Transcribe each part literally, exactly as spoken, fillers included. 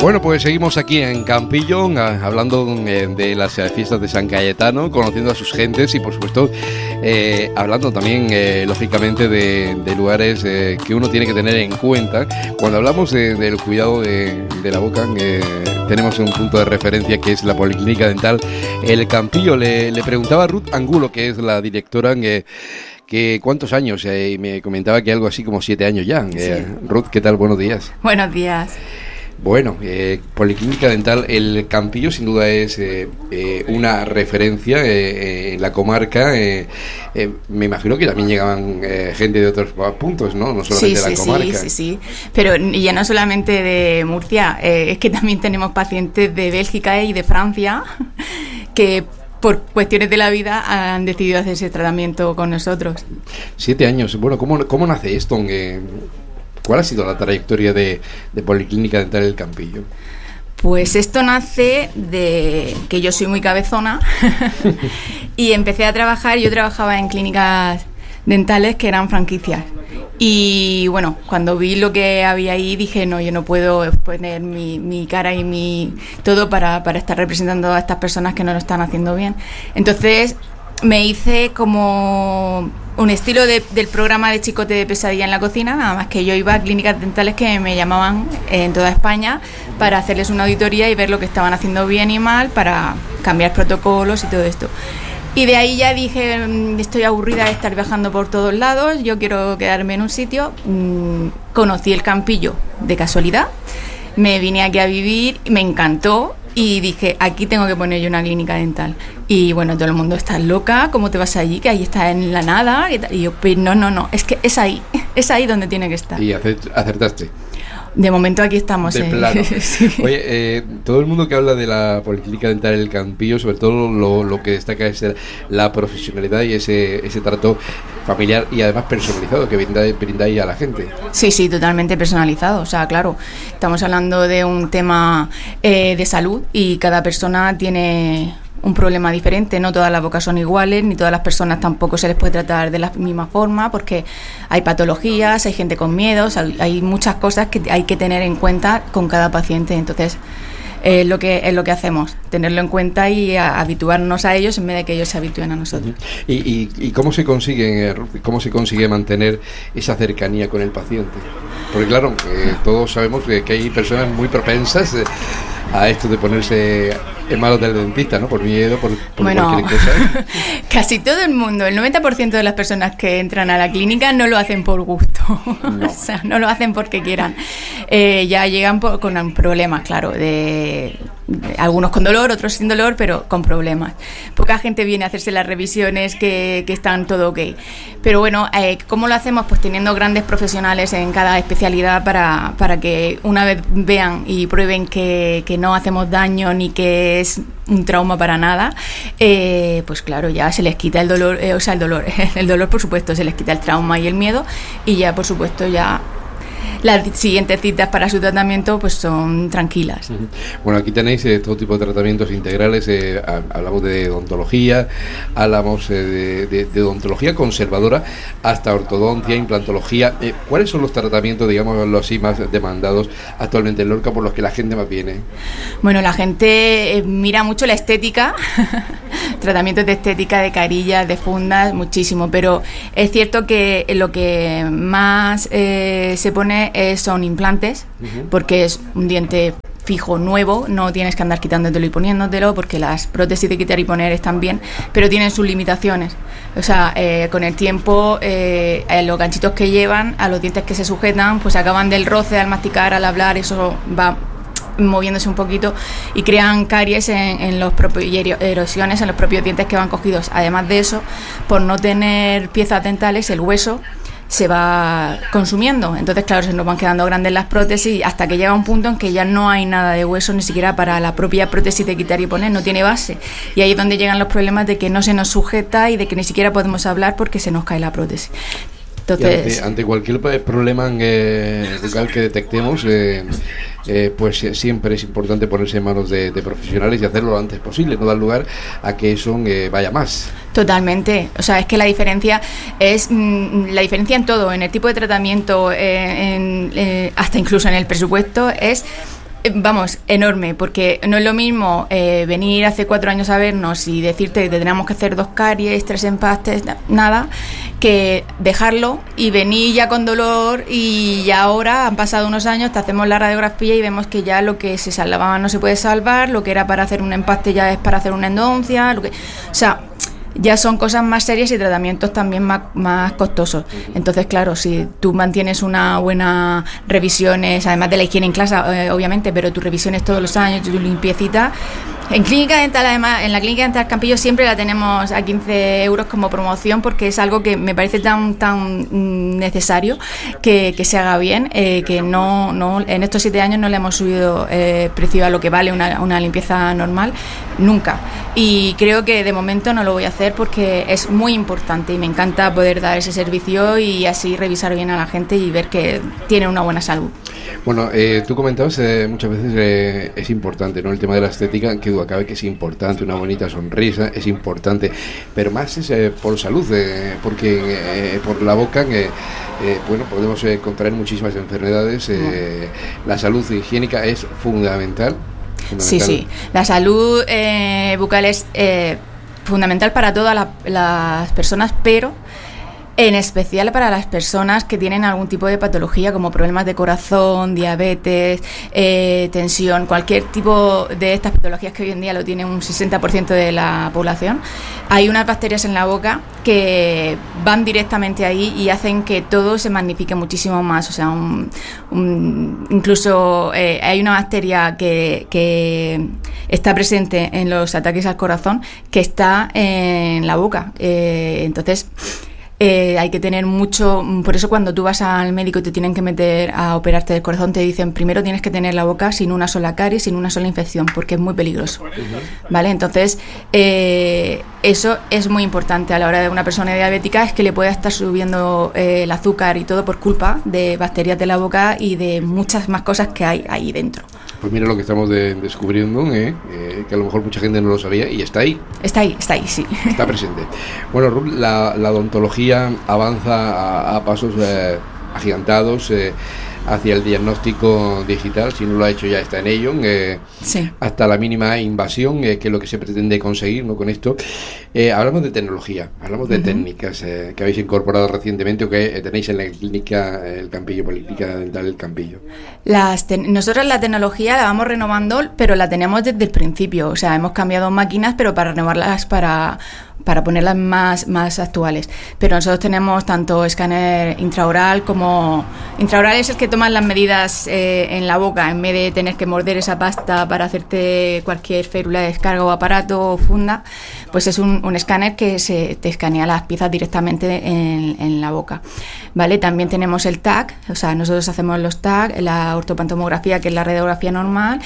Bueno, pues seguimos aquí en Campillo, hablando eh, de las fiestas de San Cayetano, conociendo a sus gentes y, por supuesto, eh, hablando también, eh, lógicamente, de, de lugares eh, que uno tiene que tener en cuenta. Cuando hablamos de, del cuidado de, de la boca, eh, tenemos un punto de referencia que es la Policlínica Dental El Campillo. Le, le preguntaba a Ruth Angulo, que es la directora, eh, que cuántos años, eh, y me comentaba que algo así como siete años ya. Eh, sí. Ruth, ¿qué tal? Buenos días. Buenos días. Bueno, eh, Policlínica Dental El Campillo sin duda es eh, eh, una referencia eh, en la comarca. Eh, eh, me imagino que también llegaban eh, gente de otros puntos, ¿no? No solamente sí, de la sí, comarca. Sí, sí, sí. Pero ya no solamente de Murcia, eh, es que también tenemos pacientes de Bélgica y de Francia que por cuestiones de la vida han decidido hacer ese tratamiento con nosotros. Siete años. Bueno, ¿cómo, cómo nace esto? Eh, ¿Cuál ha sido la trayectoria de, de Policlínica Dental El Campillo? Pues esto nace de que yo soy muy cabezona y empecé a trabajar, yo trabajaba en clínicas dentales que eran franquicias. Y bueno, cuando vi lo que había ahí dije, no, yo no puedo poner mi, mi cara y mi todo para, para estar representando a estas personas que no lo están haciendo bien. Entonces me hice como un estilo de, del programa de Chicote de Pesadilla en la cocina, nada más que yo iba a clínicas dentales que me llamaban en toda España para hacerles una auditoría y ver lo que estaban haciendo bien y mal para cambiar protocolos y todo esto. Y de ahí ya dije, estoy aburrida de estar viajando por todos lados, yo quiero quedarme en un sitio. Conocí el Campillo de casualidad, me vine aquí a vivir, me encantó. Y dije, aquí tengo que poner yo una clínica dental. Y bueno, todo el mundo está loca, ¿cómo te vas allí? Que ahí está en la nada. Y yo, pues no, no, no, es que es ahí, es ahí donde tiene que estar. Y acertaste. De momento aquí estamos. De eh. plano. Sí. Oye, eh, todo el mundo que habla de la Policlínica Dental El Campillo, sobre todo lo, lo que destaca es la profesionalidad y ese, ese trato familiar y además personalizado que brinda, brinda ahí a la gente. Sí, sí, totalmente personalizado. O sea, claro, estamos hablando de un tema eh, de salud y cada persona tiene un problema diferente, no todas las bocas son iguales, ni todas las personas tampoco se les puede tratar de la misma forma, porque hay patologías, hay gente con miedos, hay, hay muchas cosas que hay que tener en cuenta con cada paciente. Entonces, es lo que es lo que hacemos, tenerlo en cuenta y a, habituarnos a ellos en vez de que ellos se habitúen a nosotros. ¿Y, y, y cómo se consigue, cómo se consigue mantener esa cercanía con el paciente? Porque claro, eh, todos sabemos que, que hay personas muy propensas eh, a esto de ponerse en manos del dentista, ¿no? Por miedo, por, por bueno, cualquier cosa. Casi todo el mundo, el noventa por ciento de las personas que entran a la clínica no lo hacen por gusto, no, o sea, no lo hacen porque quieran. Eh, ya llegan por, con problemas, claro, de, de algunos con dolor, otros sin dolor, pero con problemas. Poca gente viene a hacerse las revisiones que, que están todo ok. Pero bueno, eh, ¿cómo lo hacemos? Pues teniendo grandes profesionales en cada especialidad para, para que una vez vean y prueben que, que no hacemos daño ni que es un trauma para nada, eh, pues claro, ya se les quita el dolor, eh, o sea, el dolor, el dolor por supuesto, se les quita el trauma y el miedo y ya por supuesto ya las siguientes citas para su tratamiento pues son tranquilas. Bueno, aquí tenéis eh, todo tipo de tratamientos integrales, eh, hablamos de odontología, hablamos eh, de, de, de odontología conservadora hasta ortodoncia, implantología. Eh, ¿Cuáles son los tratamientos, digamos, los así más demandados actualmente en Lorca por los que la gente más viene? Bueno, la gente eh, mira mucho la estética, tratamientos de estética, de carillas, de fundas, muchísimo, pero es cierto que lo que más eh, se pone son implantes, uh-huh. porque es un diente fijo nuevo, no tienes que andar quitándotelo y poniéndotelo, porque las prótesis de quitar y poner están bien, pero tienen sus limitaciones. O sea, eh, con el tiempo, eh, los ganchitos que llevan, a los dientes que se sujetan, pues acaban del roce, al masticar, al hablar, eso va moviéndose un poquito y crean caries en, en los propios y erosiones en los propios dientes que van cogidos. Además de eso, por no tener piezas dentales, el hueso se va consumiendo, entonces claro, se nos van quedando grandes las prótesis hasta que llega un punto en que ya no hay nada de hueso, ni siquiera para la propia prótesis de quitar y poner, no tiene base, y ahí es donde llegan los problemas de que no se nos sujeta y de que ni siquiera podemos hablar porque se nos cae la prótesis. Entonces, ante, ante cualquier problema eh, bucal que detectemos, eh, eh, pues siempre es importante ponerse en manos de, de profesionales y hacerlo lo antes posible, no dar lugar a que eso eh, vaya más. Totalmente, o sea, es que la diferencia es mmm, la diferencia en todo, en el tipo de tratamiento, eh, en, eh, hasta incluso en el presupuesto, es Vamos, enorme, porque no es lo mismo eh, venir hace cuatro años a vernos y decirte que tenemos que hacer dos caries, tres empastes, nada, que dejarlo y venir ya con dolor y ya ahora han pasado unos años, te hacemos la radiografía y vemos que ya lo que se salvaba no se puede salvar, lo que era para hacer un empaste ya es para hacer una endodoncia, lo que, o sea, ya son cosas más serias y tratamientos también más, más costosos. Entonces, claro, si tú mantienes una buena revisiones, además de la higiene en clase, eh, obviamente, pero tus revisiones todos los años, tu limpiecita. En Clínica Dental, además, en la Clínica Dental Campillo siempre la tenemos a quince euros como promoción porque es algo que me parece tan tan necesario que, que se haga bien, eh, que no, no en estos siete años no le hemos subido eh, precio a lo que vale una, una limpieza normal, nunca. Y creo que de momento no lo voy a hacer porque es muy importante y me encanta poder dar ese servicio y así revisar bien a la gente y ver que tiene una buena salud. Bueno, eh, tú comentabas eh, muchas veces eh, es importante, ¿no? El tema de la estética, que duda cabe que es importante, una bonita sonrisa es importante, pero más es eh, por salud, eh, porque eh, por la boca, eh, eh, bueno, podemos eh, contraer muchísimas enfermedades, eh, la salud higiénica es fundamental. fundamental. Sí, sí, la salud eh, bucal es eh, fundamental para todas la, las personas, pero en especial para las personas que tienen algún tipo de patología como problemas de corazón, diabetes, eh, tensión, cualquier tipo de estas patologías que hoy en día lo tiene un sesenta por ciento de la población. Hay unas bacterias en la boca que van directamente ahí y hacen que todo se magnifique muchísimo más. O sea, un, un, incluso eh, hay una bacteria que, que está presente en los ataques al corazón que está en la boca. Eh, entonces... Eh, hay que tener mucho, por eso cuando tú vas al médico y te tienen que meter a operarte del corazón, te dicen primero tienes que tener la boca sin una sola caries, sin una sola infección, porque es muy peligroso, ¿vale? Entonces, eh, eso es muy importante a la hora de una persona diabética, es que le pueda estar subiendo eh, el azúcar y todo por culpa de bacterias de la boca y de muchas más cosas que hay ahí dentro. Pues mira lo que estamos de, descubriendo, ¿eh? Eh, que a lo mejor mucha gente no lo sabía y está ahí. Está ahí, está ahí, sí. Está presente. Bueno, Ruth, la, la odontología avanza a, a pasos eh, agigantados eh, hacia el diagnóstico digital, si no lo ha hecho ya está en ello, eh, sí. Hasta la mínima invasión, eh, que es lo que se pretende conseguir, ¿no? Con esto. Eh, hablamos de tecnología, hablamos de uh-huh. técnicas eh, que habéis incorporado recientemente o que eh, tenéis en la clínica El Campillo, Policlínica Dental El Campillo. Las te- nosotros la tecnología la vamos renovando, pero la tenemos desde el principio, o sea, hemos cambiado máquinas, pero para renovarlas para... para ponerlas más, más actuales. Pero nosotros tenemos tanto escáner intraoral como... Intraoral es el que toman las medidas eh, en la boca, en vez de tener que morder esa pasta para hacerte cualquier férula de descarga o aparato o funda, pues es un, un escáner que se te escanea las piezas directamente en, en la boca. ¿Vale? También tenemos el T A C, o sea, nosotros hacemos los T A C, la ortopantomografía, que es la radiografía normal,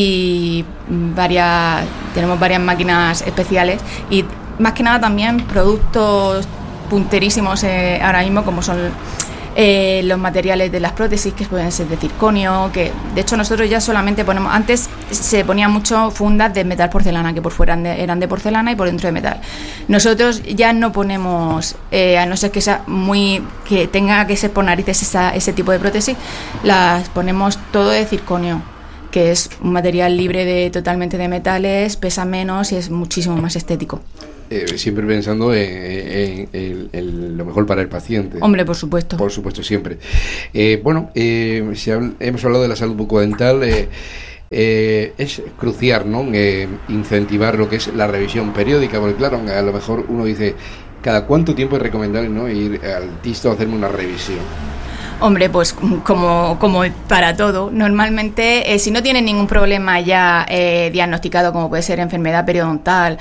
y varias tenemos varias máquinas especiales y más que nada también productos punterísimos eh, ahora mismo, como son eh, los materiales de las prótesis, que pueden ser de circonio, que de hecho nosotros ya solamente ponemos, antes se ponían mucho fundas de metal porcelana, que por fuera eran de, eran de porcelana y por dentro de metal. Nosotros ya no ponemos, eh, a no ser que sea muy, que tenga que ser por narices esa, ese tipo de prótesis, las ponemos todo de circonio, que es un material libre de totalmente de metales, pesa menos y es muchísimo más estético. Eh, siempre pensando en, en, en, en lo mejor para el paciente. Hombre, por supuesto. Por supuesto, siempre. Eh, bueno, eh, si habl- hemos hablado de la salud bucodental, eh, eh, es crucial, ¿no? Eh, incentivar lo que es la revisión periódica, porque claro, a lo mejor uno dice, ¿cada cuánto tiempo es recomendable, ¿no?, ir al dentista a hacerme una revisión? Hombre, pues como, como para todo, normalmente eh, si no tienen ningún problema ya eh, diagnosticado, como puede ser enfermedad periodontal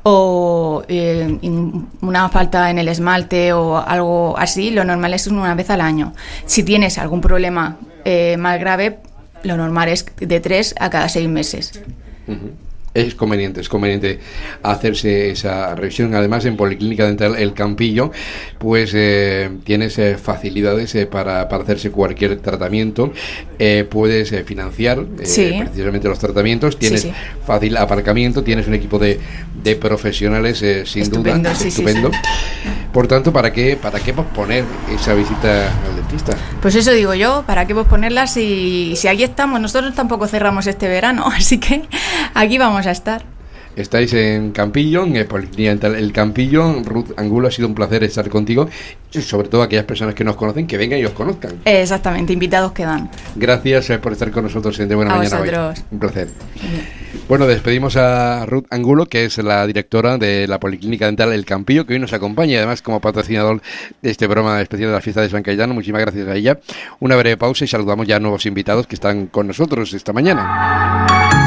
o eh, una falta en el esmalte o algo así, lo normal es una vez al año. Si tienes algún problema eh, más grave, lo normal es de tres a cada seis meses. Uh-huh. Es conveniente, es conveniente hacerse esa revisión. Además, en Policlínica Dental El Campillo, pues eh, tienes eh, facilidades eh, para, para hacerse cualquier tratamiento. Eh, puedes eh, financiar eh, sí. precisamente los tratamientos. Tienes sí, sí. fácil aparcamiento. Tienes un equipo de, de profesionales, eh, sin estupendo, duda, sí, estupendo. Sí, sí. Por tanto, ¿para qué, para qué posponer esa visita al dentista? Pues eso digo yo, ¿para qué posponerla si, si aquí estamos? Nosotros tampoco cerramos este verano, así que aquí vamos a estar. Estáis en Campillo, en Policlínica Dental El Campillo. Ruth Angulo, ha sido un placer estar contigo, y sobre todo aquellas personas que nos conocen, que vengan y os conozcan. Exactamente, invitados quedan. Gracias eh, por estar con nosotros en De Buena a Mañana vosotros. Hoy. Un placer. Bueno, despedimos a Ruth Angulo, que es la directora de la Policlínica Dental El Campillo, que hoy nos acompaña y además como patrocinador de este programa especial de la fiesta de San Cayetano. Muchísimas gracias a ella. Una breve pausa y saludamos ya a nuevos invitados que están con nosotros esta mañana.